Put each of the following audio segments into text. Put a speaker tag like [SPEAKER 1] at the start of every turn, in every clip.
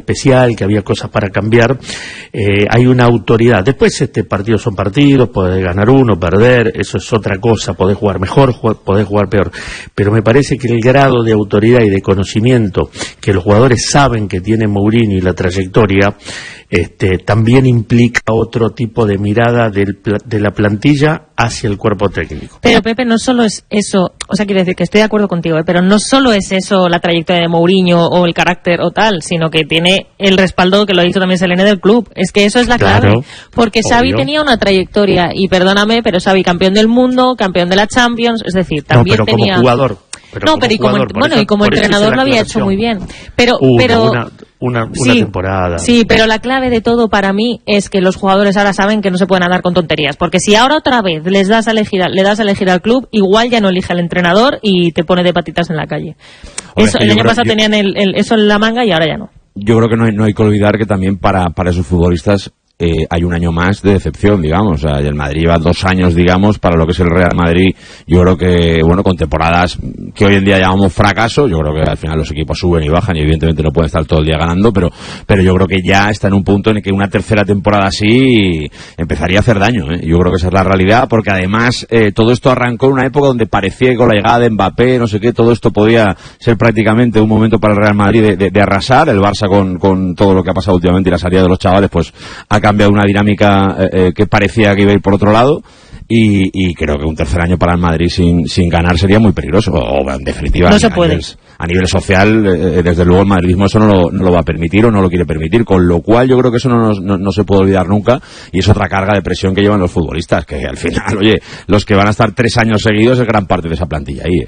[SPEAKER 1] especial, que había cosas para cambiar. Hay una autoridad. Después partidos son partidos, podés ganar uno, perder, eso es otra cosa, podés jugar mejor, podés jugar peor. Pero me parece que el grado de autoridad y de conocimiento que los jugadores saben que tiene Mourinho y la trayectoria, también implica otro tipo de mirada de la plantilla hacia el cuerpo técnico.
[SPEAKER 2] Pero Pepe, no solo es eso, o sea, quiero decir que estoy de acuerdo contigo, pero no solo es eso la trayectoria de Mourinho o el carácter o tal, sino que tiene el respaldo, que lo ha dicho también Selene, del club. Es que eso es la clave, porque Xavi tenía una trayectoria, y perdóname, pero Xavi campeón del mundo, campeón de la Champions, es decir, también
[SPEAKER 1] pero
[SPEAKER 2] tenía...
[SPEAKER 1] como jugador.
[SPEAKER 2] Y como entrenador lo había hecho muy bien. Pero
[SPEAKER 1] una temporada.
[SPEAKER 2] Sí, pero la clave de todo para mí es que los jugadores ahora saben que no se pueden andar con tonterías, porque si ahora otra vez le das a elegir al club, igual ya no elige al entrenador y te pone de patitas en la calle. El año pasado tenían eso en la manga y ahora ya no.
[SPEAKER 3] Yo creo que no hay que olvidar que también para esos futbolistas hay un año más de decepción, digamos. O sea, el Madrid lleva 2 años, digamos, para lo que es el Real Madrid. Yo creo que, bueno, con temporadas que hoy en día llamamos fracaso, yo creo que al final los equipos suben y bajan y evidentemente no pueden estar todo el día ganando, pero yo creo que ya está en un punto en el que una tercera temporada así empezaría a hacer daño, ¿eh? Yo creo que esa es la realidad, porque además todo esto arrancó en una época donde parecía que con la llegada de Mbappé, no sé qué, todo esto podía ser prácticamente un momento para el Real Madrid de arrasar. El Barça con todo lo que ha pasado últimamente y la salida de los chavales, pues ha cambiado una dinámica que parecía que iba a ir por otro lado, y creo que un tercer año para el Madrid sin ganar sería muy peligroso, o en definitiva
[SPEAKER 2] no se puede.
[SPEAKER 3] A nivel social, desde luego el madridismo eso no lo va a permitir o no lo quiere permitir, con lo cual yo creo que eso no se puede olvidar nunca, y es otra carga de presión que llevan los futbolistas, que al final, oye, los que van a estar 3 años seguidos es gran parte de esa plantilla ahí.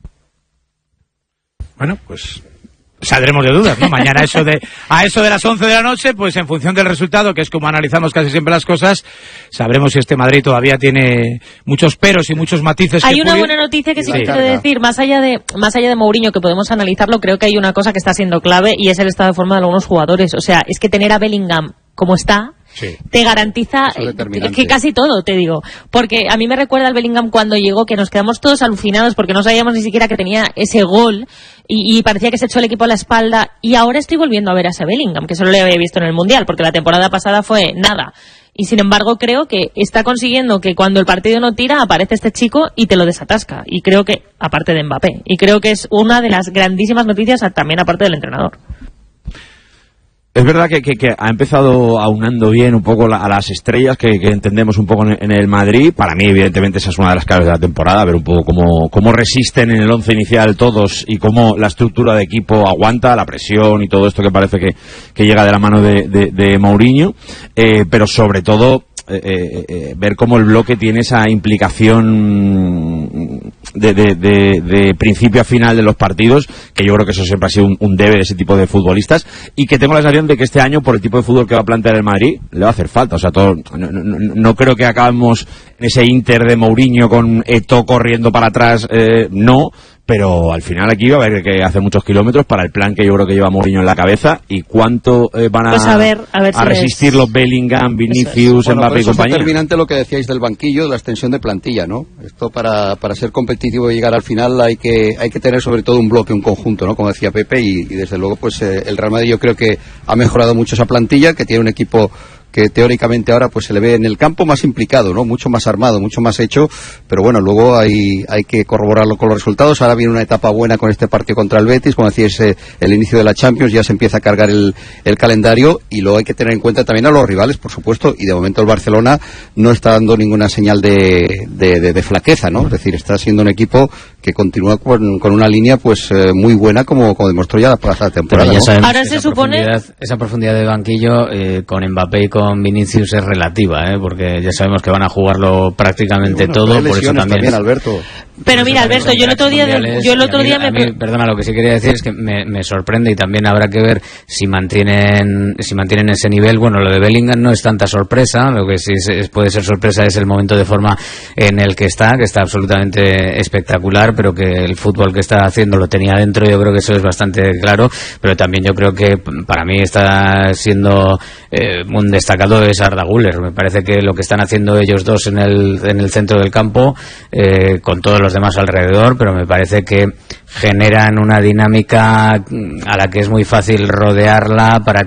[SPEAKER 4] Bueno, pues saldremos de dudas, ¿no? Mañana a eso de las 11 de la noche, pues en función del resultado, que es como analizamos casi siempre las cosas, sabremos si este Madrid todavía tiene muchos peros y muchos matices.
[SPEAKER 2] Hay una buena noticia que sí que quiero decir, más allá de Mourinho, que podemos analizarlo, creo que hay una cosa que está siendo clave, y es el estado de forma de algunos jugadores. O sea, es que tener a Bellingham como está, te garantiza que casi todo, te digo, porque a mí me recuerda al Bellingham cuando llegó, que nos quedamos todos alucinados porque no sabíamos ni siquiera que tenía ese gol y parecía que se echó el equipo a la espalda, y ahora estoy volviendo a ver a ese Bellingham, que solo le había visto en el Mundial, porque la temporada pasada fue nada, y sin embargo creo que está consiguiendo que cuando el partido no tira aparece este chico y te lo desatasca, y creo que, aparte de Mbappé, y creo que es una de las grandísimas noticias también aparte del entrenador.
[SPEAKER 3] Es verdad que ha empezado aunando bien un poco a las estrellas que entendemos un poco en el Madrid. Para mí, evidentemente, esa es una de las claves de la temporada, ver un poco cómo resisten en el 11 inicial todos y cómo la estructura de equipo aguanta la presión y todo esto que parece que llega de la mano de Mourinho, pero sobre todo ver cómo el bloque tiene esa implicación de principio a final de los partidos, que yo creo que eso siempre ha sido un debe de ese tipo de futbolistas, y que tengo la sensación de que este año, por el tipo de fútbol que va a plantear el Madrid, le va a hacer falta. O sea, no creo que acabemos en ese Inter de Mourinho con Eto'o corriendo para atrás, no. Pero al final aquí va a haber que hacer muchos kilómetros para el plan que yo creo que lleva Mourinho en la cabeza, y cuánto van a resistir los Bellingham, Vinicius, Mbappé y compañía.
[SPEAKER 5] Es determinante lo que decíais del banquillo, de la extensión de plantilla, ¿no? Esto para ser competitivo y llegar al final hay que tener sobre todo un bloque, un conjunto, ¿no? Como decía Pepe, y desde luego pues el Real Madrid yo creo que ha mejorado mucho esa plantilla, que tiene un equipo que teóricamente ahora pues se le ve en el campo más implicado, ¿no? Mucho más armado, mucho más hecho, pero bueno, luego hay que corroborarlo con los resultados. Ahora viene una etapa buena con este partido contra el Betis, como decíais, el inicio de la Champions, ya se empieza a cargar el calendario, y luego hay que tener en cuenta también a los rivales, por supuesto, y de momento el Barcelona no está dando ninguna señal de flaqueza, ¿no? Es decir, está siendo un equipo que continúa con una línea pues muy buena, como demostró ya la pasada temporada, ¿no?
[SPEAKER 2] Ahora se supone
[SPEAKER 6] esa profundidad de banquillo con Mbappé y con Vinicius es relativa, porque ya sabemos que van a jugarlo prácticamente todo, por eso también
[SPEAKER 5] Alberto.
[SPEAKER 2] Pero mira, Alberto, yo el otro día
[SPEAKER 6] perdona, lo que sí quería decir es que me sorprende, y también habrá que ver si mantienen ese nivel. Bueno, lo de Bellingham no es tanta sorpresa, lo que sí puede ser sorpresa es el momento de forma en el que está absolutamente espectacular, pero que el fútbol que está haciendo lo tenía dentro, yo creo que eso es bastante claro. Pero también yo creo que para mí está siendo un destacado es Arda Güler. Me parece que lo que están haciendo ellos dos en el centro del campo, con todos los demás alrededor, pero me parece que generan una dinámica a la que es muy fácil rodearla para